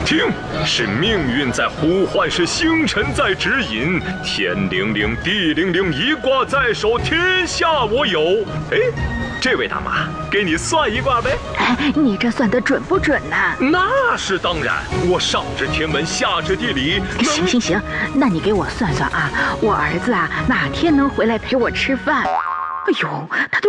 听，是命运在呼唤，是星辰在指引。天灵灵，地灵灵，一卦在手，天下我有。哎，这位大妈，给你算一卦呗。 哎，你这算得准不准呢？ 那是当然，我上知天文，下知地理。 行，那你给我算算啊，我儿子啊哪天能回来陪我吃饭？哎呦，他都